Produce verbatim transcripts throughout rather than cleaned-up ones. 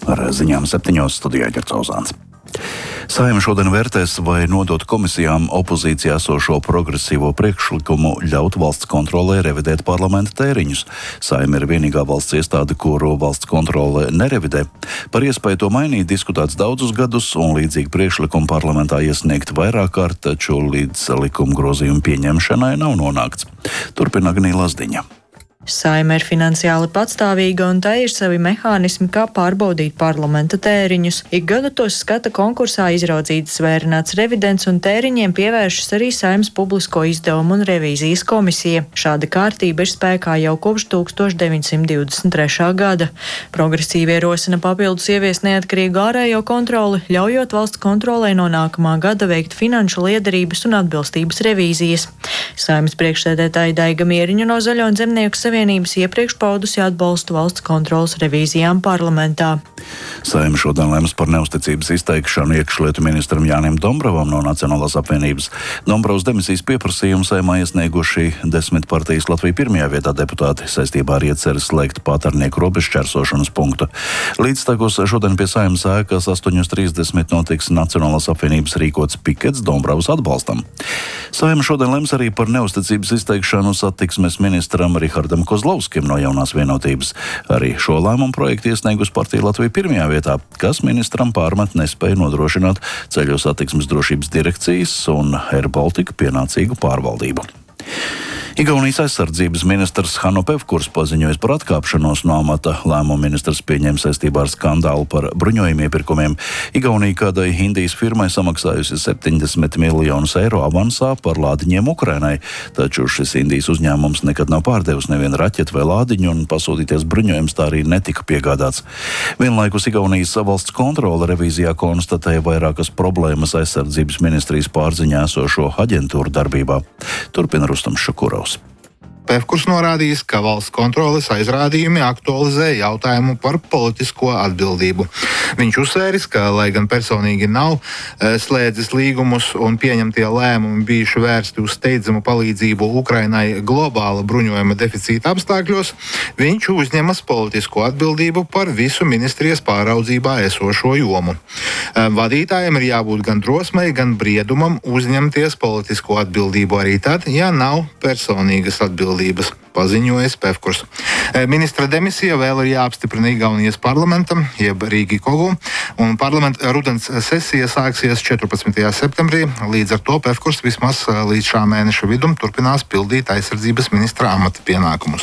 Ar ziņām septiņos studijā Ģercauzāns. Saeima šodien vērtēs, vai nodot komisijām opozīcijā esošo progresīvo priekšlikumu ļaut valsts kontrolē revidēt parlamenta tēriņus. Saeima ir vienīgā valsts iestāde, kuru valsts kontrole nerevidē. Par iespēju to mainīt diskutēts daudzus gadus, un līdzīgi priekšlikumu parlamentā iesniegt vairāk kārt, taču līdz likuma grozījumu pieņemšanai nav nonākts. Turpina Agnija Lazdiņa. Saeima ir finansiāli patstāvīga, un tai ir savi mehānismi, kā pārbaudīt parlamenta tēriņus. Ik gadu tos skata konkursā izraudzīts svērināts revidents, un tēriņiem pievēršas arī Saeimas publisko izdevumu un revīzijas komisija. Šāda kārtība ir spēkā jau kopš tūkstoš deviņsimt divdesmit trešā gada. Progresīvi ierosina papildus ieviest neatkarīgu ārējo kontroli, ļaujot valsts kontrolei no nākamā gada veikt finanšu liederības un atbilstības revīzijas. Saeimas priekšsēdētāja Daiga Mieriņa no Zaļo un Zemnieku Savienības iepriekš paudusi atbalstu valsts kontroles revīzijām parlamentā. Saeima šodien lems par neusticības izteikšanu iekšlietu ministram Jānim Dombrovam no Nacionālās apvienības. Dombrovs demisijas pieprasījumu Saeimā iesnieguši desmit partijas Latvija pirmajā vietā deputāti saistībā ar ieceri slēgt Patarnieku robežšķērsošanas punktu. Līdztekus šodien pie Saeimas ēkas astoņos trīsdesmit notiks Nacionālās apvienības rīkots pikets Dombrovas atbalstam. Saeima šodien lems arī par neusticības izteikšanu satiksmes ministram Rihardam Kozlovskim no Jaunās vienotības. Arī šo lēmumu projektu iesniegus partija Latvija pirmajā vietā, kas ministram pārmet nespēju nodrošināt ceļu satiksmes drošības direkcijas un Air Baltica pienācīgu pārvaldību. Igaunijas aizsardzības ministrs Hanno Pevkurs paziņoja par atkāpšanos no amata. Lēmumu ministrs pieņem saistībā ar skandālu par bruņojumu iepirkumiem. Igaunija kādai Indijas firmai samaksājusi septiņdesmit miljonus eiro avansā par lādiņiem Ukrainai, taču šis Indijas uzņēmums nekad nav pārdevis nevienu raķetu vai lādiņu, un pasūtīties bruņojums tā arī netika piegādāts. Vienlaikus Igaunijas valsts kontrole revīzijā konstatēja vairākas problēmas aizsardzības ministrijas pārziņā esošo aģentūru darbībā. Turpina Rustams Šukurovs. Pevkurs norādījis, ka valsts kontroles aizrādījumi aktualizē jautājumu par politisko atbildību. Viņš uzsvēris, ka, lai gan personīgi nav slēdzis līgumus un pieņemtie lēmumi bijuši vērsti uz steidzamu palīdzību Ukrainai globāla bruņojuma deficīta apstākļos, viņš uzņemas politisko atbildību par visu ministrijas pāraudzībā esošo jomu. Vadītājiem ir jābūt gan drosmei, gan briedumam uzņemties politisko atbildību arī tad, ja nav personīgas atbildības. Paziņojas Pevkurs. Ministra demisija vēl ir jāapstiprina Igaunijas parlamentam, jeb Rīgikogu, un parlamenta rudens sesija sāksies četrpadsmitajā septembrī. Līdz ar to Pevkurs vismaz līdz šā mēneša vidum turpinās pildīt aizsardzības ministra amata pienākumus.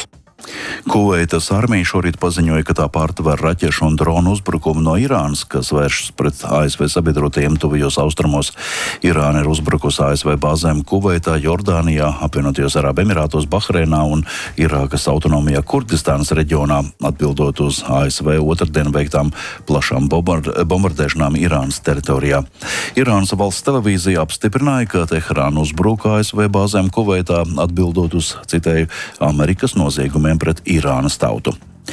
Kuveitas armija šorīt paziņoja, ka tā pārtver raķešu un dronu uzbrukumu no Irānas, kas vēršas pret A S V sabiedrotajiem tuvajos austrumos. Irāna ir uzbrukusi A S V bāzēm Kuveitā, Jordānijā, Apvienotajos Arābu Emirātos, Bahreinā un Irākas autonomijā Kurdistānas reģionā, atbildot uz A S V otrdien veiktām plašām bombardēšanām Irānas teritorijā. Irānas valsts televīzija apstiprināja, ka Teherāna uzbruka A S V bāzēm Kuveitā, atbildot uz, citēju, Amerikas noziegumiem pret Irānas tautu.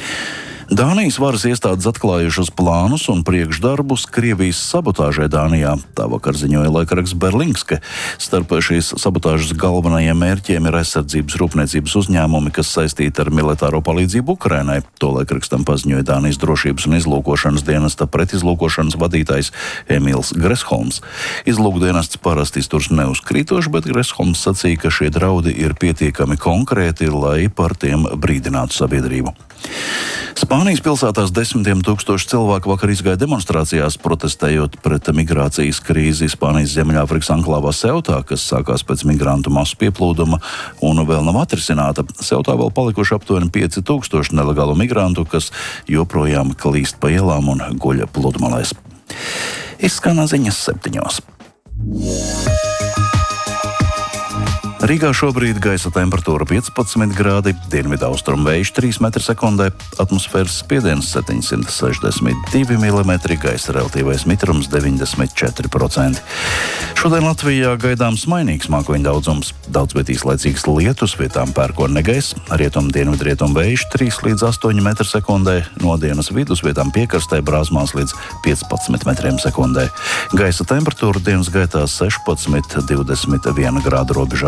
Dānijas varas iestādes atklājušas plānus un priekšdarbus Krievijas sabotāžai Dānijā. Tā vakar ziņoja laikraksts Berlingske. Starp šīs sabotāžas galvenajiem mērķiem ir aizsardzības rūpniecības uzņēmumi, kas saistīti ar militāro palīdzību Ukrainai. To laikrakstam paziņoja Dānijas drošības un izlūkošanas dienesta pretizlūkošanas vadītājs Emīls Gresholms. Izlūkdienests parasti izturs neuzkrītoši, bet Gresholms sacīja, ka šie draudi ir pietiekami konkrēti, lai par tiem brīdinātu sabiedrību. Spānijas pilsētās desmitiem tūkstoši cilvēku vakar izgāja demonstrācijās, protestējot pret migrācijas krīzi Spānijas Ziemeļāfrikas anklāvā Seutā, kas sākās pēc migrantu masu pieplūduma un vēl nav atrisināta. Seutā vēl palikuši aptuveni pieci tūkstoši nelegālu migrantu, kas joprojām klīst pa ielām un guļ pludmalēs. Izskan ziņas septiņos. Rīgā šobrīd gaisa temperatūra piecpadsmit grādi, dienvidu austrumu vējš trīs metri sekundē, atmosfēras spiediens septiņsimt sešdesmit divi milimetri, gaisa relatīvais mitrums deviņdesmit četri procenti. Šodien Latvijā gaidāms mainīgs mākoņu daudzums. Daudz, bet īslaicīgs lietus, vietām pērkona negaiss, rietum dienvidu rietum vējš trīs līdz astoņi metri sekundē, no dienas vidus vietām piekrastē brāzmās līdz piecpadsmit metriem sekundē. Gaisa temperatūra dienas gaitā sešpadsmit līdz divdesmit viena grāda robežā.